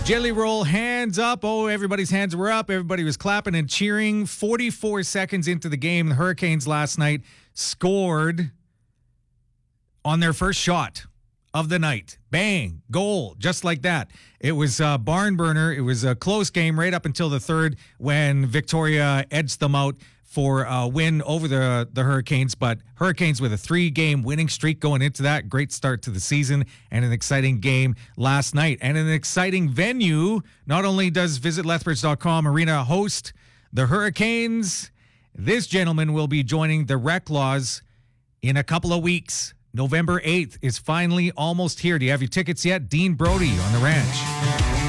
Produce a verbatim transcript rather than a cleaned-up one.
Jelly roll, hands up. Oh, everybody's hands were up. Everybody was clapping and cheering. forty-four seconds into the game, the Hurricanes last night scored on their first shot of the night. Bang, goal, just like that. It was a barn burner. It was a close game right up until the third when Victoria edged them out for a win over the, the Hurricanes. But Hurricanes with a three-game winning streak going into that. Great start to the season and an exciting game last night. And an exciting venue. Not only does Visit Lethbridge dot com Arena host the Hurricanes, this gentleman will be joining the Reclaws in a couple of weeks. November eighth is finally almost here. Do you have your tickets yet? Dean Brody on the Ranch.